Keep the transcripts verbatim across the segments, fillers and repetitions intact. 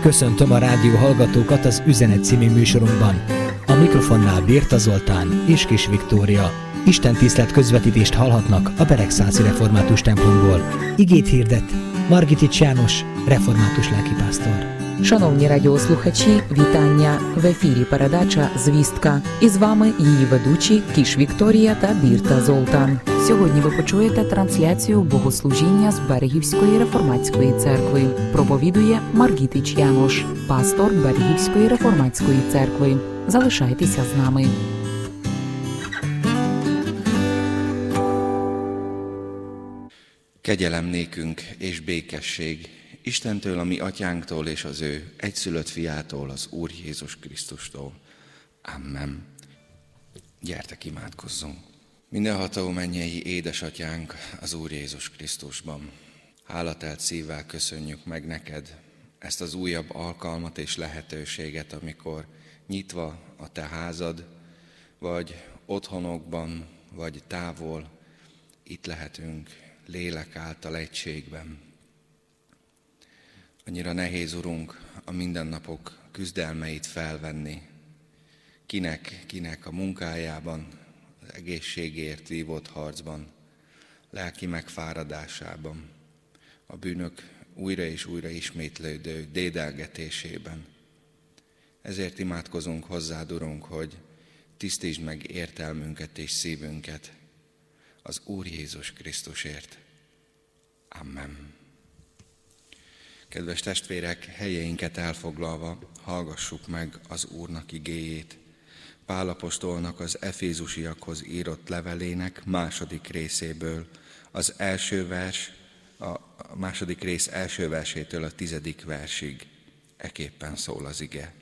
Köszöntöm a rádió hallgatókat az Üzenet című műsorunkban. A mikrofonnál Bérta Zoltán és Kis Viktória. Isten tisztelt közvetítést hallhatnak a Beregszászi Református templomból. Igét hirdet Margitics János, református lelkipásztor. Шановні радіослухачі, вітання! В ефірі передача «Звістка». І з вами її ведучі Кіш Вікторія та Бірта Золтан. Сьогодні ви почуєте трансляцію богослужіння з Берегівської реформатської церкви. Проповідує Маргітич János, пастор Берегівської реформатської церкви. Залишайтеся з нами. Kegyelem nékünk és békesség Istentől, a mi atyánktól és az ő egyszülött fiától, az Úr Jézus Krisztustól. Amen. Gyertek, imádkozzunk. Mindenható mennyei édesatyánk az Úr Jézus Krisztusban. Hálatelt szívvel köszönjük meg neked ezt az újabb alkalmat és lehetőséget, amikor nyitva a te házad, vagy otthonokban, vagy távol, itt lehetünk lélek által egységben. Annyira nehéz, Urunk, a mindennapok küzdelmeit felvenni. Kinek, kinek a munkájában, az egészségért vívott harcban, lelki megfáradásában, a bűnök újra és újra ismétlődő dédelgetésében. Ezért imádkozunk hozzád, Urunk, hogy tisztítsd meg értelmünket és szívünket az Úr Jézus Krisztusért. Amen. Kedves testvérek, helyeinket elfoglalva hallgassuk meg az Úrnak igéjét. Pál apostolnak az Efézusiakhoz írott levelének második részéből, az első vers, a második rész első versétől a tizedik versig eképpen szól az ige.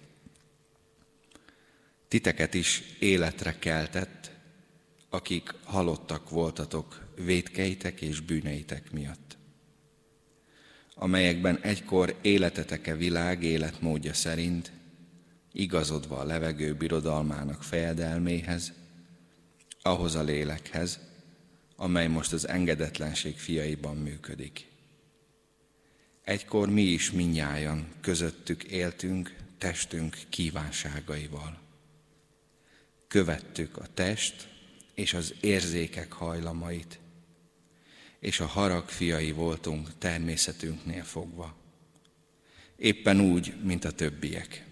Titeket is életre keltett, akik halottak voltatok vétkeitek és bűneitek miatt, amelyekben egykor életetek e világ életmódja szerint, igazodva a levegő birodalmának fejedelméhez, ahhoz a lélekhez, amely most az engedetlenség fiaiban működik. Egykor mi is mindnyájan közöttük éltünk testünk kívánságaival. Követtük a test és az érzékek hajlamait, és a harag fiai voltunk természetünknél fogva. Éppen úgy, mint a többiek.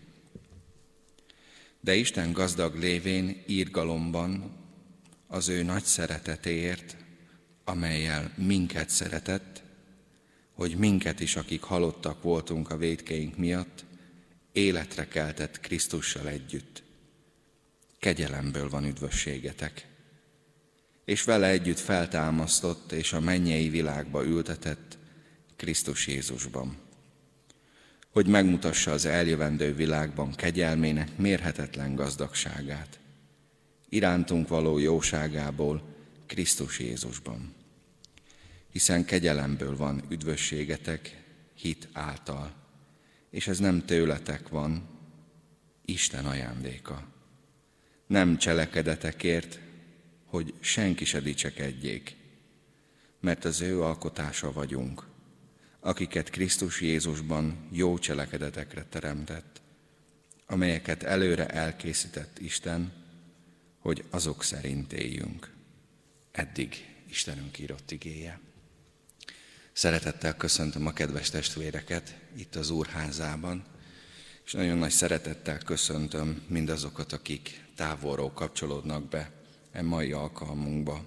De Isten gazdag lévén irgalomban az ő nagy szeretetéért, amellyel minket szeretett, hogy minket is, akik halottak voltunk a vétkeink miatt, életre keltett Krisztussal együtt. Kegyelemből van üdvösségetek. És vele együtt feltámasztott és a mennyei világba ültetett Krisztus Jézusban, hogy megmutassa az eljövendő világban kegyelmének mérhetetlen gazdagságát, irántunk való jóságából Krisztus Jézusban. Hiszen kegyelemből van üdvösségetek hit által, és ez nem tőletek van, Isten ajándéka. Nem cselekedetekért, hogy senki se dicsekedjék, mert az ő alkotása vagyunk, akiket Krisztus Jézusban jó cselekedetekre teremtett, amelyeket előre elkészített Isten, hogy azok szerint éljünk. Eddig Istenünk írott igéje. Szeretettel köszöntöm a kedves testvéreket itt az Úrházában, és nagyon nagy szeretettel köszöntöm mindazokat, akik távolról kapcsolódnak be e mai alkalmunkba.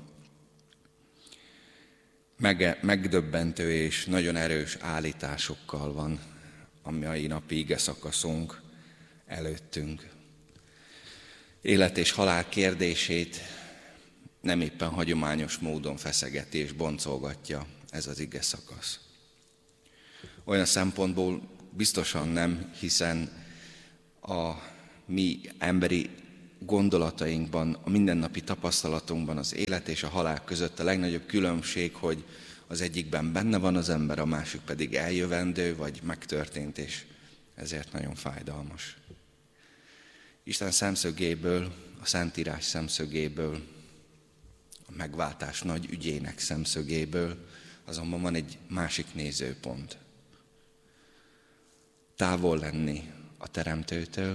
Meg, megdöbbentő és nagyon erős állításokkal van a mai napi ige szakaszunk előttünk. Élet és halál kérdését nem éppen hagyományos módon feszegeti és boncolgatja ez az ige szakasz. Olyan szempontból biztosan nem, hiszen a mi emberi gondolatainkban, a mindennapi tapasztalatunkban az élet és a halál között a legnagyobb különbség, hogy az egyikben benne van az ember, a másik pedig eljövendő, vagy megtörtént, és ezért nagyon fájdalmas. Isten szemszögéből, a Szentírás szemszögéből, a megváltás nagy ügyének szemszögéből azonban van egy másik nézőpont. távol lenni a Teremtőtől,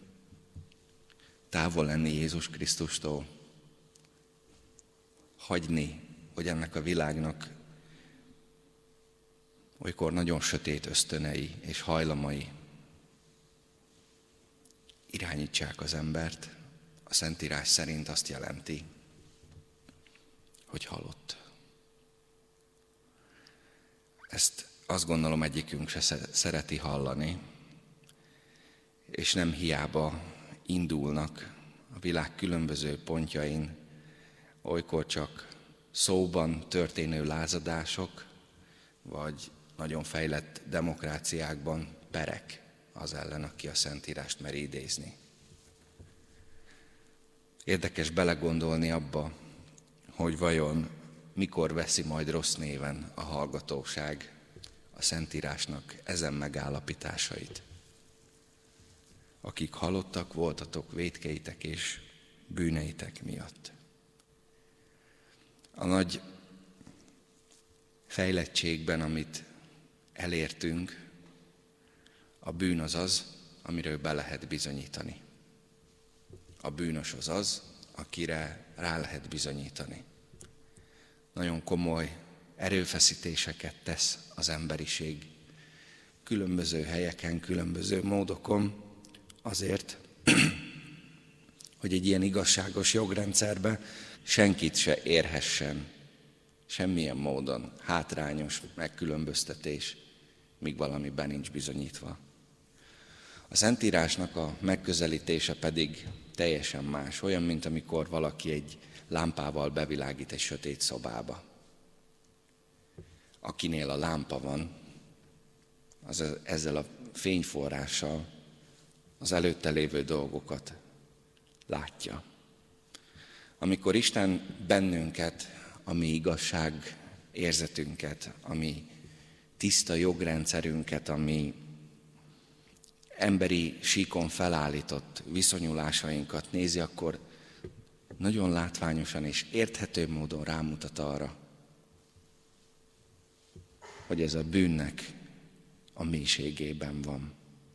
távol lenni Jézus Krisztustól, hagyni, hogy ennek a világnak olykor nagyon sötét ösztönei és hajlamai irányítsák az embert. A Szentírás szerint azt jelenti, hogy halott. Ezt azt gondolom egyikünk se szereti hallani, és nem hiába indulnak a világ különböző pontjain olykor csak szóban történő lázadások, vagy nagyon fejlett demokráciákban perek az ellen, aki a Szentírást meri idézni. Érdekes belegondolni abba, hogy vajon mikor veszi majd rossz néven a hallgatóság a Szentírásnak ezen megállapításait. Akik halottak voltatok vétkeitek és bűneitek miatt. A nagy fejlettségben, amit elértünk, a bűn az az, amiről be lehet bizonyítani. A bűnös az az, akire rá lehet bizonyítani. Nagyon komoly erőfeszítéseket tesz az emberiség különböző helyeken, különböző módokon azért, hogy egy ilyen igazságos jogrendszerbe senkit se érhessen semmilyen módon hátrányos megkülönböztetés, míg valamiben nincs bizonyítva. A Szentírásnak a megközelítése pedig teljesen más, olyan, mint amikor valaki egy lámpával bevilágít egy sötét szobába. Akinél a lámpa van, az ezzel a fényforrással az előtte lévő dolgokat látja. Amikor Isten bennünket, a mi igazság érzetünket, a mi tiszta jogrendszerünket, a mi emberi síkon felállított viszonyulásainkat nézi, akkor nagyon látványosan és érthető módon rámutat arra, hogy ez a bűnnek a mélységében van.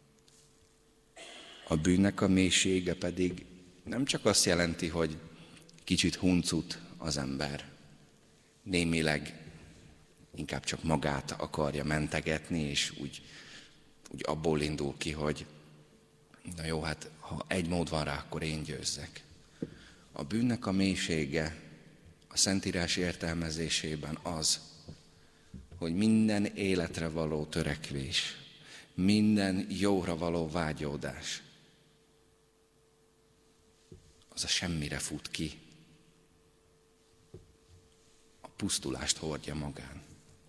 A bűnnek a mélysége pedig nem csak azt jelenti, hogy kicsit huncut az ember, némileg inkább csak magát akarja mentegetni, és úgy, úgy abból indul ki, hogy na jó, hát ha egy mód van rá, akkor én győzzek. A bűnnek a mélysége a Szentírás értelmezésében az, hogy minden életre való törekvés, minden jóra való vágyódás, az a semmire fut ki. A pusztulást hordja magán.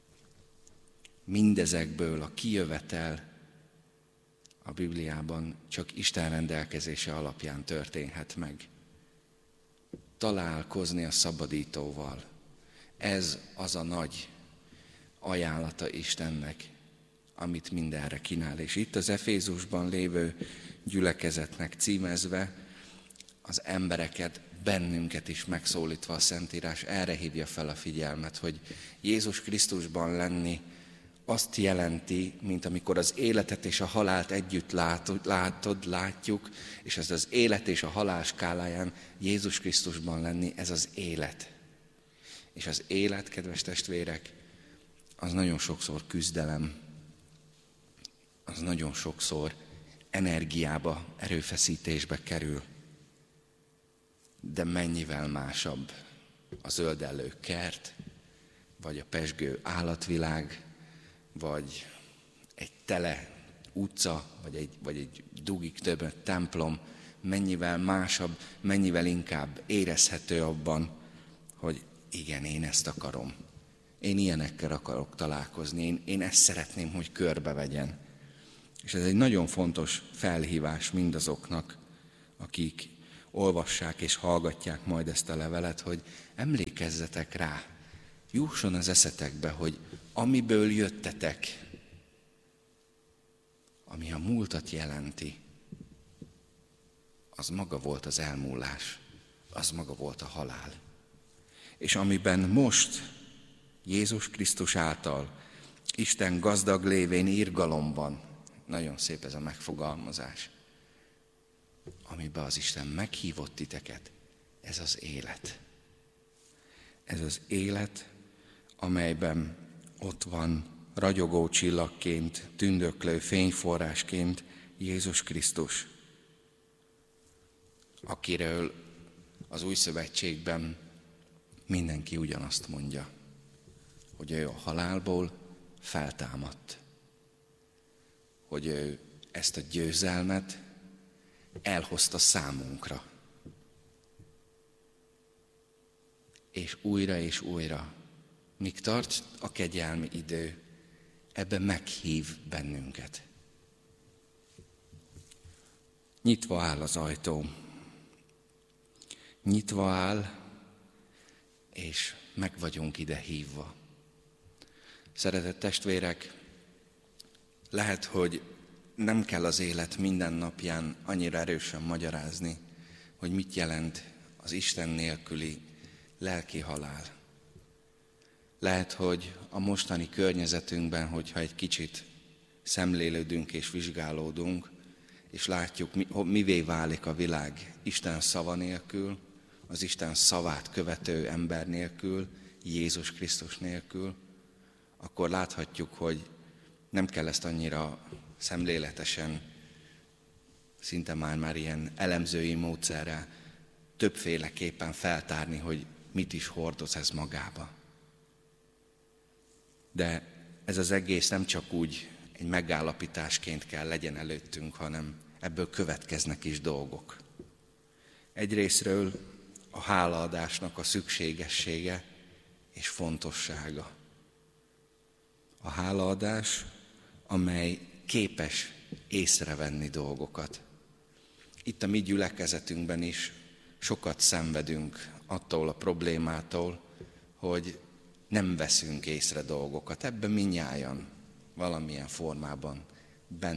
Mindezekből a kijövetel a Bibliában csak Isten rendelkezése alapján történhet meg. Találkozni a szabadítóval. Ez az a nagy ajánlata Istennek, amit mindenre kínál. És itt az Efézusban lévő gyülekezetnek címezve az embereket, bennünket is megszólítva a Szentírás erre hívja fel a figyelmet, hogy Jézus Krisztusban lenni azt jelenti, mint amikor az életet és a halált együtt látod, látod, látjuk, és ez az élet és a halál skáláján Jézus Krisztusban lenni, ez az élet. És az élet, kedves testvérek, az nagyon sokszor küzdelem, az nagyon sokszor energiába, erőfeszítésbe kerül. De mennyivel másabb a zöldellő kert, vagy a pezsgő állatvilág, vagy egy tele utca, vagy egy, vagy egy dugig több templom, mennyivel másabb, mennyivel inkább érezhető abban, hogy igen, én ezt akarom. Én ilyenekkel akarok találkozni, én, én ezt szeretném, hogy körbevegyen. És ez egy nagyon fontos felhívás mindazoknak, akik olvassák és hallgatják majd ezt a levelet, hogy emlékezzetek rá, jusson az eszetekbe, hogy amiből jöttetek, ami a múltat jelenti, az maga volt az elmúlás, az maga volt a halál. És amiben most Jézus Krisztus által Isten gazdag lévén irgalomban nagyon szép ez a megfogalmazás. Amiben az Isten meghívott titeket, ez az élet. Ez az élet, amelyben ott van ragyogó csillagként, tündöklő fényforrásként Jézus Krisztus, akiről az Új Szövetségben mindenki ugyanazt mondja, hogy ő a halálból feltámadt, hogy ő ezt a győzelmet elhozta számunkra. És újra és újra, míg tart a kegyelmi idő, ebben meghív bennünket. Nyitva áll az ajtó. Nyitva áll, és meg vagyunk ide hívva. Szeretett testvérek, lehet, hogy nem kell az élet minden napján annyira erősen magyarázni, hogy mit jelent az Isten nélküli lelki halál. Lehet, hogy a mostani környezetünkben, hogyha egy kicsit szemlélődünk és vizsgálódunk, és látjuk, mivé válik a világ Isten szava nélkül, az Isten szavát követő ember nélkül, Jézus Krisztus nélkül, akkor láthatjuk, hogy nem kell ezt annyira szemléletesen, szinte már-már ilyen elemzői módszerrel többféleképpen feltárni, hogy mit is hordoz ez magába. De ez az egész nem csak úgy egy megállapításként kell legyen előttünk, hanem ebből következnek is dolgok. Egyrészről a hálaadásnak a szükségessége és fontossága. A hálaadás, amely képes észrevenni dolgokat. Itt a mi gyülekezetünkben is sokat szenvedünk attól a problémától, hogy nem veszünk észre dolgokat. Ebben mindnyájan valamilyen formában benne